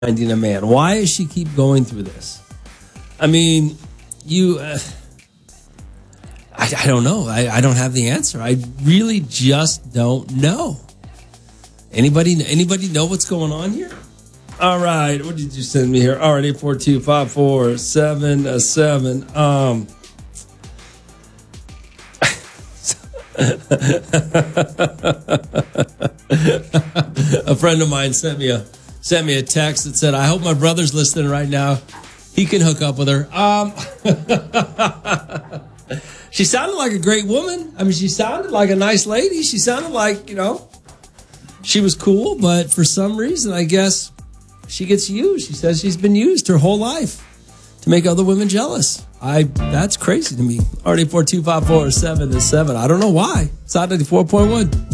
finding a man? Why does she keep going through this? I mean, I don't know. I don't have the answer. I really just don't know. Anybody know what's going on here? All right. What did you send me here? All right, 842-547-7. A friend of mine sent me a text that said, I hope my brother's listening right now. He can hook up with her. She sounded like a great woman. I mean, she sounded like a nice lady. She sounded like, she was cool, but for some reason, I guess she gets used. She says she's been used her whole life to make other women jealous. That's crazy to me. RD42547-7. I don't know why. It's on 94.1.